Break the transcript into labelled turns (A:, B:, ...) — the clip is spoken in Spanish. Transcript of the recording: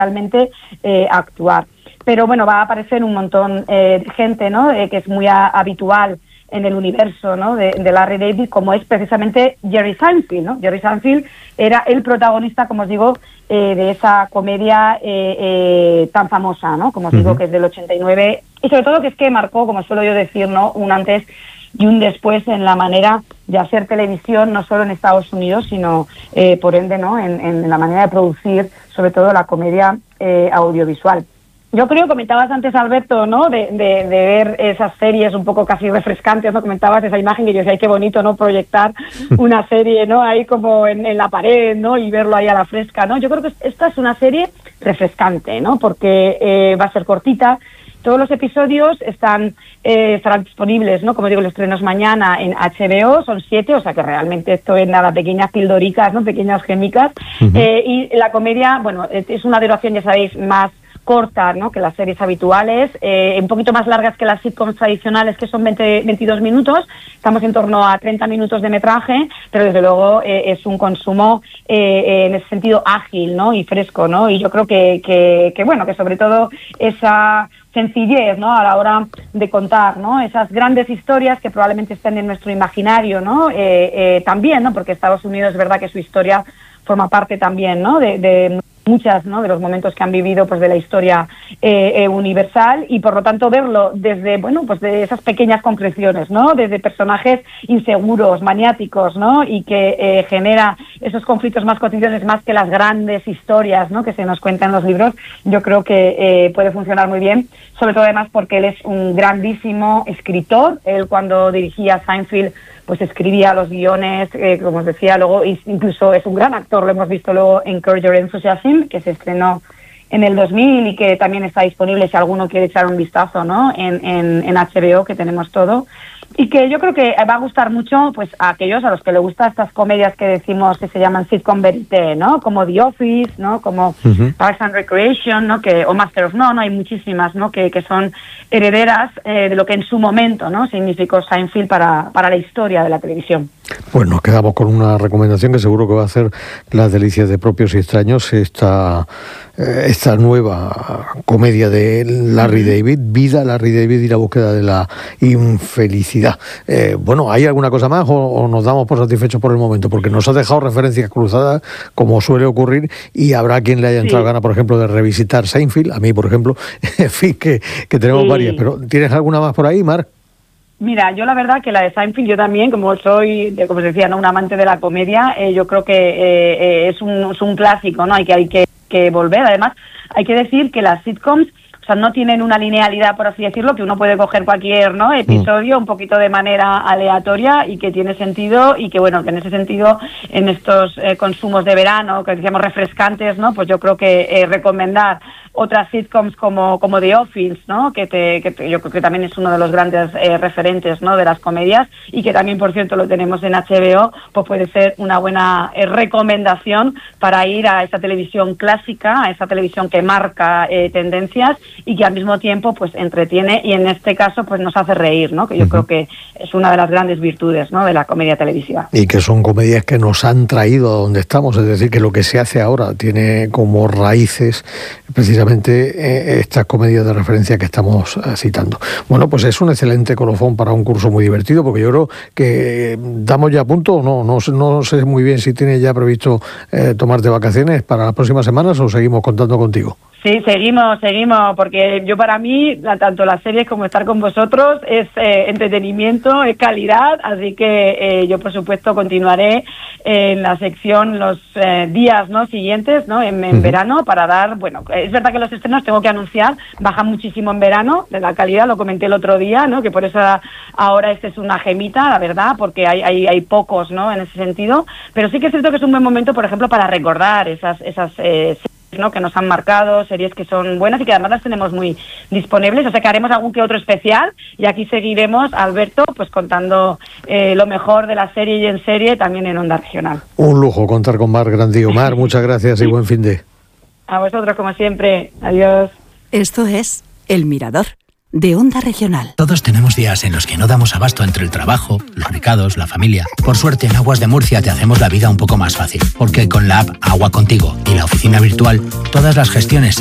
A: realmente actuar. Pero bueno, va a aparecer un montón de gente, ¿no? Que es muy habitual en el universo, ¿no? de Larry David, como es precisamente Jerry Seinfeld, ¿no? Jerry Seinfeld era el protagonista, como os digo, de esa comedia tan famosa, ¿no? Como os digo, que es del 89, y sobre todo que es que marcó, como suelo yo decir, ¿no? Un antes y un después en la manera de hacer televisión, no solo en Estados Unidos, sino por ende, ¿no? En la manera de producir, sobre todo la comedia audiovisual. Yo creo, comentabas antes, Alberto, ¿no? De ver esas series un poco casi refrescantes, ¿no? Comentabas esa imagen que yo decía, ay, qué bonito, ¿no? Proyectar una serie, ¿no? Ahí como en la pared, ¿no? Y verlo ahí a la fresca, ¿no? Yo creo que esta es una serie refrescante, ¿no? Porque va a ser cortita. Todos los episodios estarán disponibles, ¿no? Como digo, los estrenos mañana en HBO, son 7, o sea que realmente esto es nada, pequeñas pildoricas, ¿no? Pequeñas gémicas. Y la comedia, bueno, es una duración, ya sabéis, más corta, ¿no? Que las series habituales, un poquito más largas que las sitcoms tradicionales, que son 22 minutos. Estamos en torno a 30 minutos de metraje, pero desde luego es un consumo en ese sentido ágil, ¿no? Y fresco, ¿no? Y yo creo que bueno, que sobre todo esa sencillez, ¿no? A la hora de contar, ¿no? Esas grandes historias que probablemente estén en nuestro imaginario, ¿no? También, ¿no? Porque Estados Unidos es verdad que su historia forma parte también, ¿no? De muchas, ¿no? De los momentos que han vivido, pues, de la historia universal, y por lo tanto verlo desde, bueno, pues de esas pequeñas concreciones, ¿no? Desde personajes inseguros, maniáticos, ¿no? Y que genera esos conflictos más cotidianos más que las grandes historias, ¿no? Que se nos cuentan en los libros. Yo creo que puede funcionar muy bien, sobre todo además porque él es un grandísimo escritor. Él, cuando dirigía Seinfeld, pues escribía los guiones, como os decía, luego incluso es un gran actor, lo hemos visto luego en Curb Your Enthusiasm, que se estrenó en el 2000 y que también está disponible si alguno quiere echar un vistazo, ¿no? En HBO, que tenemos todo. Y que yo creo que va a gustar mucho, pues, a aquellos a los que les gustan estas comedias que decimos que se llaman sitcom verité, ¿no? Como The Office, ¿no? Como Parks and Recreation, ¿no? O Master of None, ¿no? Hay muchísimas, ¿no? Que son herederas de lo que en su momento, ¿no? Significó Seinfeld para la historia de la televisión.
B: Pues nos quedamos con una recomendación que seguro que va a hacer las delicias de propios y extraños, esta nueva comedia de Larry David, Vida, Larry David y la búsqueda de la infelicidad. Bueno, ¿hay alguna cosa más o nos damos por satisfechos por el momento? Porque nos ha dejado referencias cruzadas, como suele ocurrir, y habrá quien le haya entrado gana, por ejemplo, de revisitar Seinfeld, a mí, por ejemplo, en fin, que tenemos varias. Pero ¿tienes alguna más por ahí, Mar?
A: Mira, yo la verdad que la de Seinfeld, yo también, como soy, como os decía, ¿no? Un amante de la comedia, yo creo que es un clásico, ¿no? Hay que volver. Además, hay que decir que las sitcoms, o sea, no tienen una linealidad, por así decirlo, que uno puede coger cualquier, ¿no? Episodio un poquito de manera aleatoria y que tiene sentido, y que, bueno, que en ese sentido, en estos consumos de verano, que decíamos refrescantes, ¿no? Pues yo creo que recomendar otras sitcoms como The Office, ¿no? Que yo creo que también es uno de los grandes referentes, ¿no? De las comedias, y que también, por cierto, lo tenemos en HBO, pues puede ser una buena recomendación para ir a esa televisión clásica, a esa televisión que marca tendencias y que al mismo tiempo, pues, entretiene, y en este caso, pues, nos hace reír, ¿no? Que yo creo que es una de las grandes virtudes, ¿no? De la comedia televisiva.
B: Y que son comedias que nos han traído a donde estamos, es decir, que lo que se hace ahora tiene como raíces precisamente estas comedias de referencia que estamos citando. Bueno, pues es un excelente colofón para un curso muy divertido, porque yo creo que damos ya a punto, o no sé muy bien si tienes ya previsto tomarte vacaciones para las próximas semanas o seguimos contando contigo.
A: Sí, seguimos, porque yo, para mí, tanto las series como estar con vosotros es entretenimiento, es calidad, así que yo, por supuesto, continuaré en la sección los días, ¿no? Siguientes, ¿no? En verano, para dar, bueno, es verdad que los estrenos, tengo que anunciar, bajan muchísimo en verano de la calidad, lo comenté el otro día, ¿no? Que por eso ahora es una gemita, la verdad, porque hay pocos, ¿no? En ese sentido, pero sí que es cierto que es un buen momento, por ejemplo, para recordar esas ¿no? Que nos han marcado, series que son buenas y que además las tenemos muy disponibles, o sea que haremos algún que otro especial, y aquí seguiremos, Alberto, pues contando lo mejor de la serie y en serie también en Onda Regional.
B: Un lujo contar con Mar Grandío. Mar, muchas gracias y buen fin de.
A: A vosotros, como siempre. Adiós.
C: Esto es El Mirador, de Onda Regional.
D: Todos tenemos días en los que no damos abasto entre el trabajo, los recados, la familia. Por suerte, en Aguas de Murcia te hacemos la vida un poco más fácil, porque con la app Agua Contigo y la oficina virtual, todas las gestiones